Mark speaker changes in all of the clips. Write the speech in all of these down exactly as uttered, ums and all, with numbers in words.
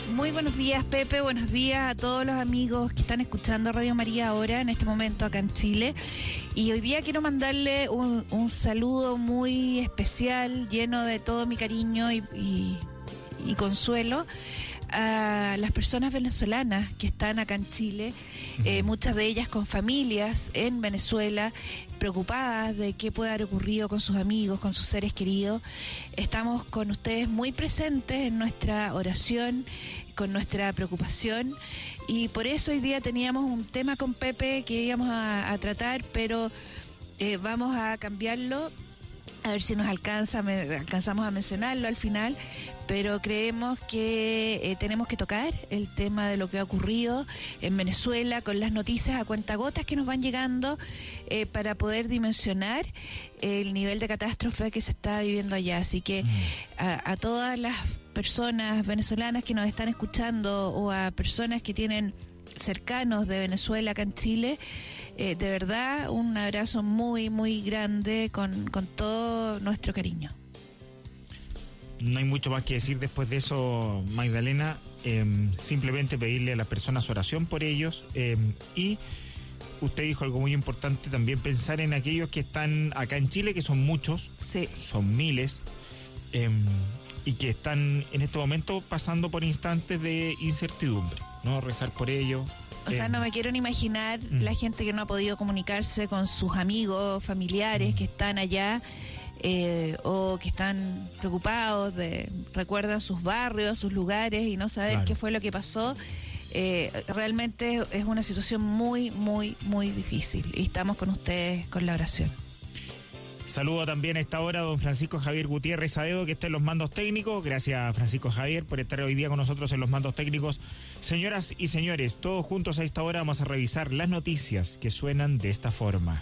Speaker 1: Muy buenos días, Pepe, buenos días a todos los amigos que están escuchando Radio María ahora, en este momento acá en Chile. Y hoy día quiero mandarle un, un saludo muy especial, lleno de todo mi cariño y, y, y consuelo a las personas venezolanas que están acá en Chile, eh, muchas de ellas con familias en Venezuela, preocupadas de qué puede haber ocurrido con sus amigos, con sus seres queridos. Estamos con ustedes muy presentes en nuestra oración, con nuestra preocupación, y por eso hoy día teníamos un tema con Pepe que íbamos a, a tratar, pero eh, vamos a cambiarlo. A ver si nos alcanza, me, alcanzamos a mencionarlo al final, pero creemos que eh, tenemos que tocar el tema de lo que ha ocurrido en Venezuela con las noticias a cuentagotas que nos van llegando eh, para poder dimensionar el nivel de catástrofe que se está viviendo allá. Así que a, a todas las personas venezolanas que nos están escuchando o a personas que tienen cercanos de Venezuela acá en Chile, eh, de verdad un abrazo muy muy grande con, con todo nuestro cariño.
Speaker 2: No hay mucho más que decir después de eso, Magdalena. Eh, simplemente pedirle a las personas oración por ellos, eh, y usted dijo algo muy importante también, pensar en aquellos que están acá en Chile, que son muchos,
Speaker 1: sí. Son
Speaker 2: miles, eh, y que están en este momento pasando por instantes de incertidumbre, ¿no? Rezar por ellos.
Speaker 1: O sea, eh, no me quiero ni imaginar mm. la gente que no ha podido comunicarse con sus amigos, familiares mm. que están allá, eh, o que están preocupados, de recuerdan sus barrios, sus lugares y no saber claro. qué fue lo que pasó. Eh, realmente es una situación muy, muy, muy difícil y estamos con ustedes con la oración.
Speaker 2: Saludo también a esta hora a don Francisco Javier Gutiérrez Aedo, que está en los mandos técnicos. Gracias, Francisco Javier, por estar hoy día con nosotros en los mandos técnicos. Señoras y señores, todos juntos a esta hora vamos a revisar las noticias que suenan de esta forma.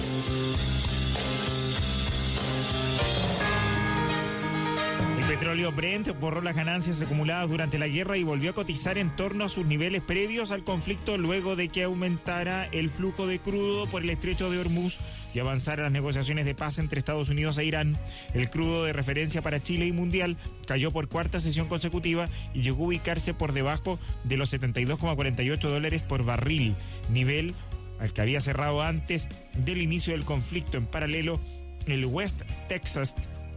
Speaker 2: El petróleo Brent borró las ganancias acumuladas durante la guerra y volvió a cotizar en torno a sus niveles previos al conflicto, luego de que aumentara el flujo de crudo por el estrecho de Hormuz y avanzar a las negociaciones de paz entre Estados Unidos e Irán. El crudo de referencia para Chile y mundial cayó por cuarta sesión consecutiva y llegó a ubicarse por debajo de los setenta y dos coma cuarenta y ocho dólares por barril, nivel al que había cerrado antes del inicio del conflicto. En paralelo, el West Texas,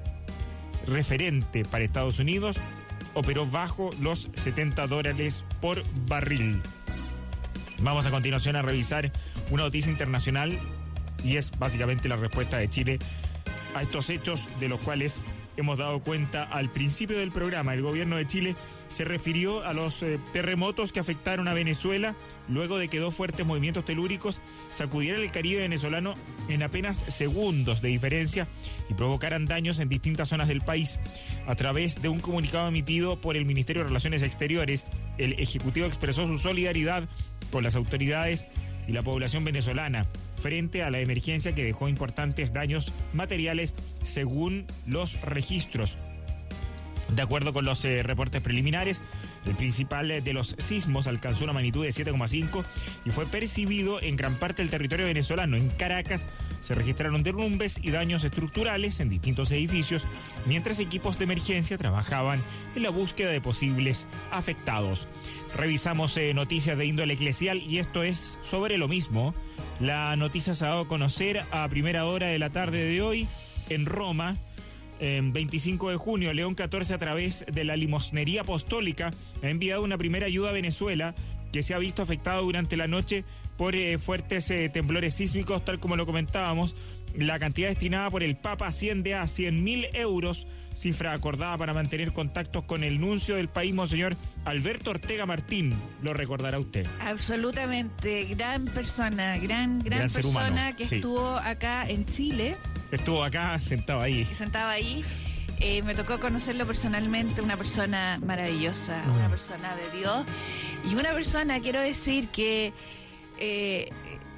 Speaker 2: referente para Estados Unidos, operó bajo los setenta dólares por barril. Vamos a continuación a revisar una noticia internacional, y es básicamente la respuesta de Chile a estos hechos de los cuales hemos dado cuenta al principio del programa. El gobierno de Chile se refirió a los eh, terremotos que afectaron a Venezuela luego de que dos fuertes movimientos telúricos sacudieran el Caribe venezolano en apenas segundos de diferencia y provocaran daños en distintas zonas del país. A través de un comunicado emitido por el Ministerio de Relaciones Exteriores, el Ejecutivo expresó su solidaridad con las autoridades y la población venezolana frente a la emergencia que dejó importantes daños materiales según los registros. De acuerdo con los eh, reportes preliminares, el principal de los sismos alcanzó una magnitud de siete coma cinco y fue percibido en gran parte del territorio venezolano. En Caracas se registraron derrumbes y daños estructurales en distintos edificios, mientras equipos de emergencia trabajaban en la búsqueda de posibles afectados. Revisamos eh, noticias de índole eclesial y esto es sobre lo mismo. La noticia se ha dado a conocer a primera hora de la tarde de hoy en Roma. En veinticinco de junio, León catorce, a través de la Limosnería Apostólica, ha enviado una primera ayuda a Venezuela, que se ha visto afectado durante la noche por eh, fuertes eh, temblores sísmicos, tal como lo comentábamos. La cantidad destinada por el Papa asciende a cien mil euros, cifra acordada para mantener contactos con el nuncio del país, Monseñor Alberto Ortega Martín. Lo recordará usted.
Speaker 1: Absolutamente, gran persona, gran, gran, gran persona que sí. estuvo acá en Chile.
Speaker 2: Estuvo acá, sentado ahí.
Speaker 1: Sentado ahí. Eh, me tocó conocerlo personalmente, una persona maravillosa, mm. una persona de Dios. Y una persona, quiero decir, que eh,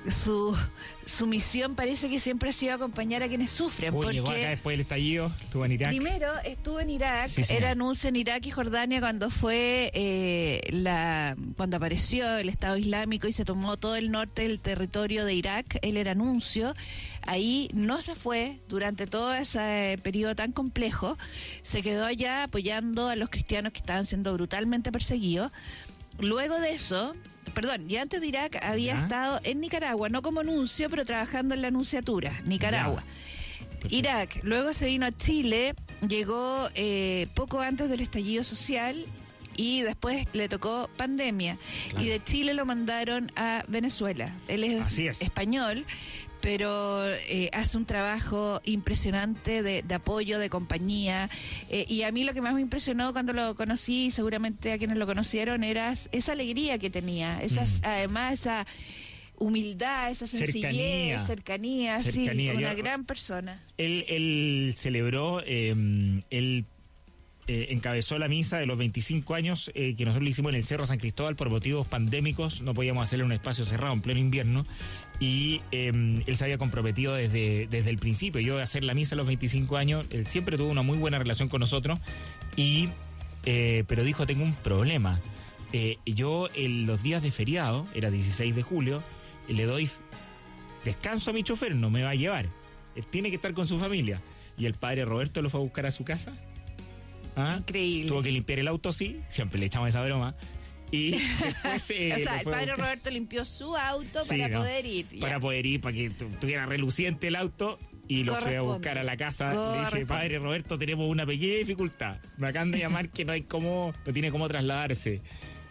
Speaker 1: su, su misión parece que siempre ha sido acompañar a quienes sufren.
Speaker 2: Uy,
Speaker 1: porque
Speaker 2: llegó acá después del estallido, estuvo en Irak.
Speaker 1: Primero estuvo en Irak,
Speaker 2: Sí,
Speaker 1: era anuncio en Irak y Jordania cuando fue eh, la cuando apareció el Estado Islámico y se tomó todo el norte del territorio de Irak. Él era anuncio. Ahí no se fue durante todo ese periodo tan complejo. Se quedó allá apoyando a los cristianos que estaban siendo brutalmente perseguidos. Luego de eso, perdón, y antes de Irak había
Speaker 2: ¿Ya?
Speaker 1: estado en Nicaragua, no como anuncio, pero trabajando en la anunciatura, Nicaragua.
Speaker 2: Perfecto.
Speaker 1: Irak, luego se vino a Chile, llegó eh, poco antes del estallido social y después le tocó pandemia.
Speaker 2: Claro.
Speaker 1: Y de Chile lo mandaron a Venezuela. Él es,
Speaker 2: Así es.
Speaker 1: español, pero eh, hace un trabajo impresionante de, de apoyo, de compañía. Eh, y a mí lo que más me impresionó cuando lo conocí, y seguramente a quienes lo conocieron, era esa alegría que tenía. Esas,
Speaker 2: Mm.
Speaker 1: Además, esa humildad, esa sencillez,
Speaker 2: Cercanía.
Speaker 1: cercanía,
Speaker 2: Cercanía.
Speaker 1: sí, una
Speaker 2: Yo-
Speaker 1: gran persona.
Speaker 2: Él, él celebró, eh, él eh, encabezó la misa de los veinticinco años eh, que nosotros le hicimos en el Cerro San Cristóbal por motivos pandémicos. No podíamos hacerlo en un espacio cerrado en pleno invierno. Y eh, él se había comprometido desde, desde el principio. Yo a hacer la misa a los veinticinco años, él siempre tuvo una muy buena relación con nosotros. Y, eh, pero dijo, tengo un problema. Eh, yo en los días de feriado, era dieciséis de julio, le doy descanso a mi chofer, no me va a llevar. Él tiene que estar con su familia. Y el padre Roberto lo fue a buscar a su casa. ¿Ah?
Speaker 1: Increíble.
Speaker 2: Tuvo que limpiar el auto, sí, siempre le echamos esa broma. Y después eh,
Speaker 1: O sea,
Speaker 2: lo
Speaker 1: el
Speaker 2: fue a
Speaker 1: padre
Speaker 2: buscar.
Speaker 1: Roberto limpió su auto
Speaker 2: Sí,
Speaker 1: para
Speaker 2: ¿no?
Speaker 1: poder ir.
Speaker 2: Para
Speaker 1: ya.
Speaker 2: poder ir, para que tu- estuviera reluciente el auto. Y lo fue a
Speaker 1: Corresponde.
Speaker 2: buscar a la casa. Le dije,
Speaker 1: Corresponde.
Speaker 2: padre Roberto, tenemos una pequeña dificultad. Me acaban de llamar que no hay cómo, no tiene cómo trasladarse.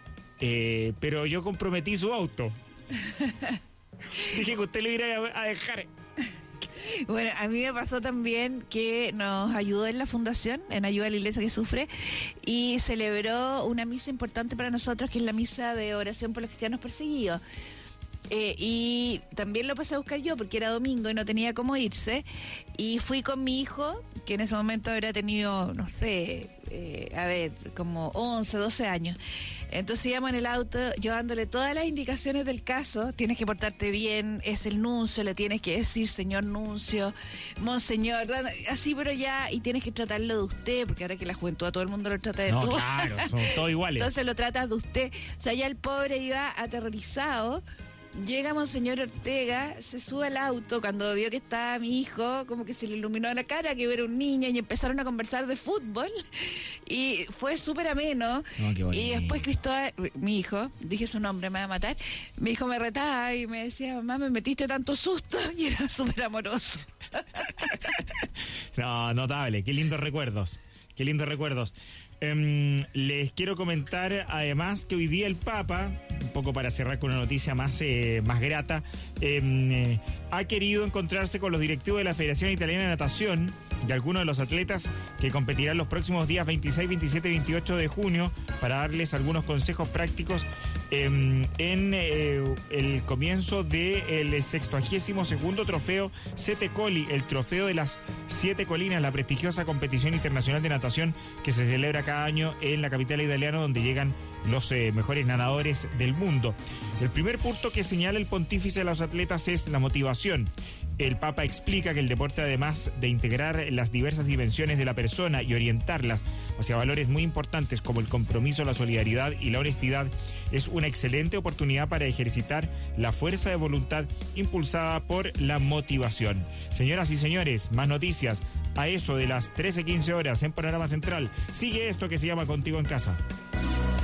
Speaker 2: Eh, pero yo comprometí su auto. Dije que usted lo iba a ir a dejar.
Speaker 1: Bueno, a mí me pasó también que nos ayudó en la fundación, en ayuda a la iglesia que sufre, y celebró una misa importante para nosotros, que es la misa de oración por los cristianos perseguidos. Eh, y también lo pasé a buscar yo porque era domingo y no tenía cómo irse, y fui con mi hijo, que en ese momento habría tenido, no sé, eh, a ver, como once, doce años. Entonces íbamos en el auto, yo dándole todas las indicaciones del caso. Tienes que portarte bien, es el nuncio, le tienes que decir señor nuncio, monseñor, así, pero ya, y tienes que tratarlo de usted, porque ahora que la juventud a todo el mundo lo trata de
Speaker 2: No,
Speaker 1: tú.
Speaker 2: claro, son todos iguales.
Speaker 1: Entonces lo tratas de usted. O sea, ya el pobre iba aterrorizado. Llega Monseñor Ortega, se sube al auto, cuando vio que estaba mi hijo, como que se le iluminó la cara, que era un niño, y empezaron a conversar de fútbol, y fue súper ameno.
Speaker 2: No, qué bonito.
Speaker 1: Y después Cristóbal, mi hijo, dije su nombre, me va a matar, mi hijo me retaba y me decía, mamá, me metiste tanto susto, y era súper amoroso.
Speaker 2: No, notable. Qué lindos recuerdos. Qué lindos recuerdos. Um, les quiero comentar además que hoy día el Papa, un poco para cerrar con una noticia más, eh, más grata, eh, ha querido encontrarse con los directivos de la Federación Italiana de Natación y algunos de los atletas que competirán los próximos días veintiséis, veintisiete y veintiocho de junio para darles algunos consejos prácticos eh, en eh, el comienzo del sextuagésimo segundo trofeo Sette Colli, el trofeo de las siete colinas, la prestigiosa competición internacional de natación que se celebra cada año en la capital italiana, donde llegan los eh, mejores nadadores del mundo. El primer punto que señala el pontífice a los atletas es la motivación. El Papa explica que el deporte, además de integrar las diversas dimensiones de la persona y orientarlas hacia valores muy importantes como el compromiso, la solidaridad y la honestidad, es una excelente oportunidad para ejercitar la fuerza de voluntad impulsada por la motivación. Señoras y señores, más noticias a eso de las trece quince horas en Panorama Central. Sigue esto que se llama Contigo en Casa.